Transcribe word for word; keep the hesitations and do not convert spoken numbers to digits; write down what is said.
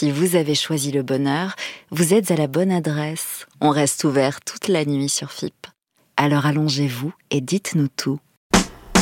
Si vous avez choisi le bonheur, vous êtes à la bonne adresse. On reste ouvert toute la nuit sur F I P. Alors allongez-vous et dites-nous tout.